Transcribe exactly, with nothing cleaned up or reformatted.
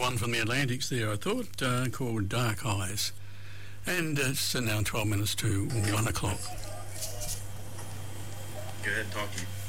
one from the Atlantics there, I thought, uh, called Dark Eyes. And it's now twelve minutes to one o'clock. Go ahead and talk to you.